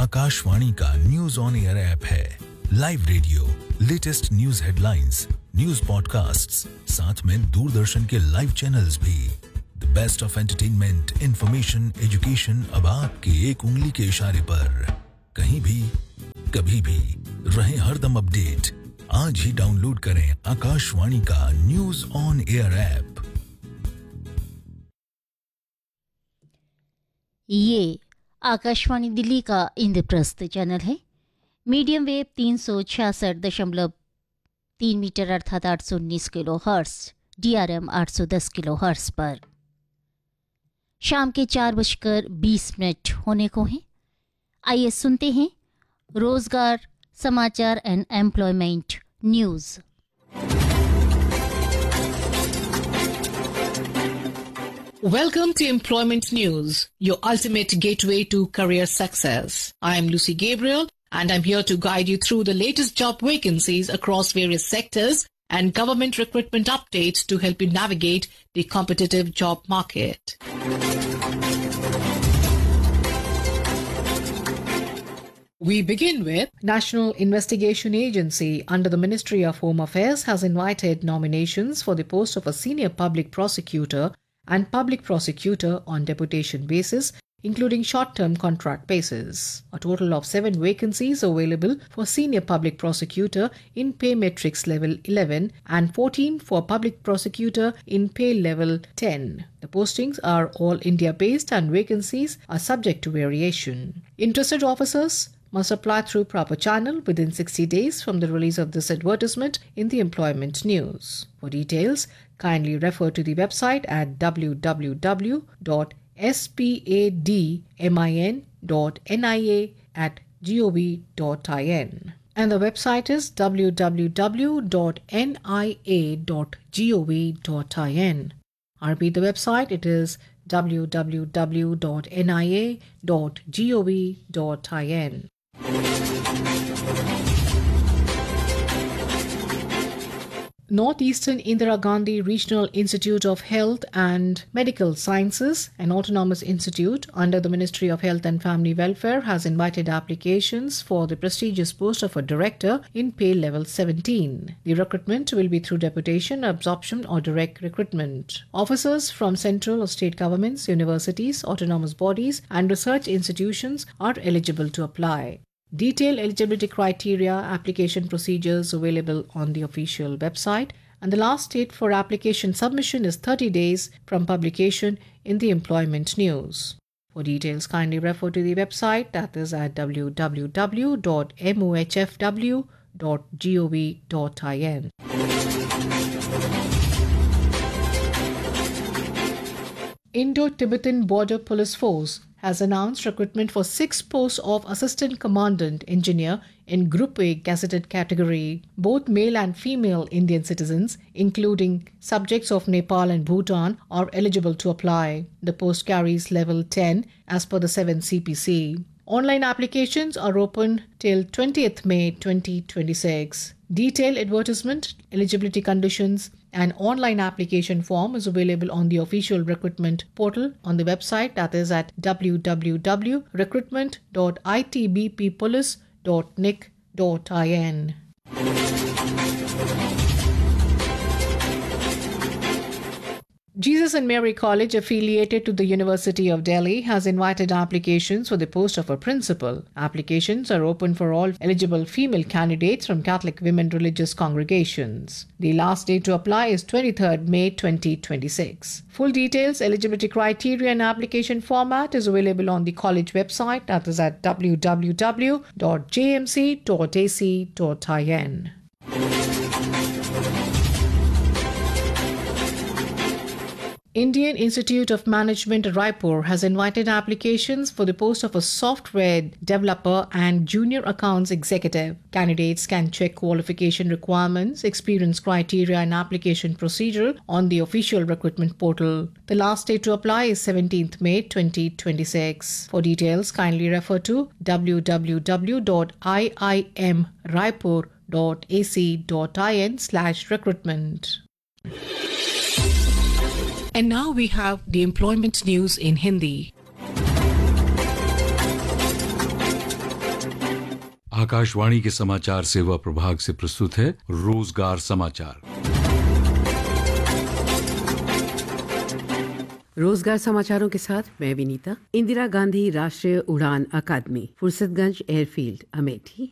आकाशवाणी का news on air app है। Live radio, latest news headlines, news podcasts, साथ में दूरदर्शन के लाइव चैनल्स भी। The best of entertainment, information, education अब आपके एक उंगली के इशारे पर। कहीं भी, कभी भी, रहे हरदम अपडेट। आज ही डाउनलोड करें आकाशवाणी का न्यूज ऑन एयर ऐप। ये आकाशवाणी दिल्ली का इंद्रप्रस्थ चैनल है। मीडियम वेव 366.3 मीटर अर्थात 819 kilo hertz, DRM 810 kilo hertz पर। शाम के 4:20 होने को हैं। आइए सुनते हैं रोजगार समाचार and employment news. Welcome to Employment News, your ultimate gateway to career success. I am Lucy Gabriel and I'm here to guide you through the latest job vacancies across various sectors and government recruitment updates to help you navigate the competitive job market. We begin with National Investigation Agency under the Ministry of Home Affairs has invited nominations for the post of a senior public prosecutor and public prosecutor on deputation basis, including short-term contract basis. A total of 7 vacancies available for senior public prosecutor in pay matrix level 11 and 14 for public prosecutor in pay level 10. The postings are all India-based and vacancies are subject to variation. Interested officers must apply through proper channel within 60 days from the release of this advertisement in the employment news. For details, kindly refer to the website at www.spadmin.nia@gov.in. And the website is www.nia.gov.in. I repeat the website, it is www.nia.gov.in. Northeastern Indira Gandhi Regional Institute of Health and Medical Sciences, an autonomous institute under the Ministry of Health and Family Welfare, has invited applications for the prestigious post of a director in pay level 17. The recruitment will be through deputation, absorption or direct recruitment. Officers from central or state governments, universities, autonomous bodies and research institutions are eligible to apply. Detailed eligibility criteria, application procedures available on the official website, and the last date for application submission is 30 days from publication in the employment news. For details, kindly refer to the website, that is at www.mohfw.gov.in. Indo-Tibetan Border Police Force has announced recruitment for 6 posts of Assistant Commandant Engineer in Group A gazetted category. Both male and female Indian citizens, including subjects of Nepal and Bhutan, are eligible to apply. The post carries level 10 as per the 7 CPC. Online applications are open till 20th May 2026. Detailed advertisement, eligibility conditions, and online application form is available on the official recruitment portal on the website, that is at www.recruitment.itbppolice.nic.in. Jesus and Mary College, affiliated to the University of Delhi, has invited applications for the post of a principal. Applications are open for all eligible female candidates from Catholic women religious congregations. The last date to apply is 23rd May 2026. Full details, eligibility criteria and application format is available on the college website, that is at www.jmc.ac.in. Indian Institute of Management Raipur has invited applications for the post of a software developer and junior accounts executive. Candidates can check qualification requirements, experience criteria and application procedure on the official recruitment portal. The last date to apply is 17th May 2026. For details, kindly refer to www.iimraipur.ac.in/recruitment. And now we have the employment news in Hindi. Akashvani के समाचार सेवा प्रभाग से प्रस्तुत है रोजगार समाचार। रोजगार समाचारों के साथ मैं विनीता। इंदिरा गांधी राष्ट्रीय उड़ान अकादमी, फुर्सतगंज एयरफील्ड, अमेठी